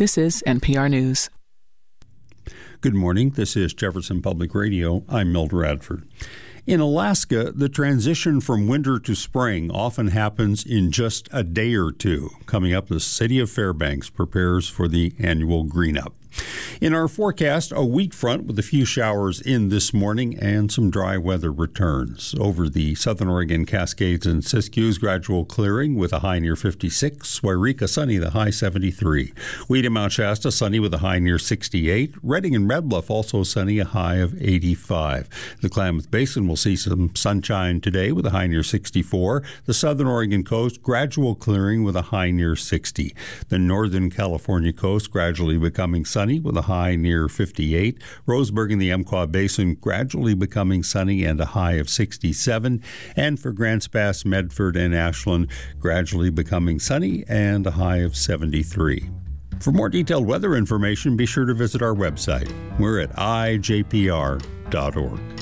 This is NPR News. Good morning. This is Jefferson Public Radio. I'm Milt Radford. In Alaska, the transition from winter to spring often happens in just a day or two. Coming up, the city of Fairbanks prepares for the annual green up. In our forecast, a weak front with a few showers in this morning and some dry weather returns. Over the southern Oregon Cascades and Siskiyous, gradual clearing with a high near 56. Wairika, sunny, the high 73. Wheat and Mount Shasta, sunny with a high near 68. Redding and Red Bluff, also sunny, a high of 85. The Klamath Basin will see some sunshine today with a high near 64. The southern Oregon coast, gradual clearing with a high near 60. The northern California coast, gradually becoming sunny with a high near 58. Roseburg and the Umpqua Basin gradually becoming sunny and a high of 67. And for Grants Pass, Medford, and Ashland, gradually becoming sunny and a high of 73. For more detailed weather information, be sure to visit our website. We're at ijpr.org.